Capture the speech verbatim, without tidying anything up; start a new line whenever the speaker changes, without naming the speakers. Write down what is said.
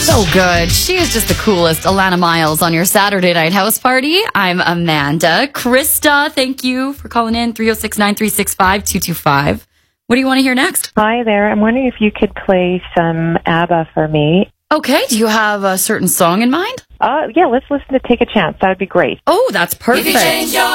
So good. She is just the coolest. Alana Miles on your Saturday night house party. I'm Amanda. Krista, thank you for calling in. three oh six, nine three six, five two two five. What do you want to hear next?
Hi there. I'm wondering if you could play some ABBA for me.
Okay. Do you have a certain song in mind?
Uh, yeah, let's listen to Take a Chance. That would be great.
Oh, that's perfect.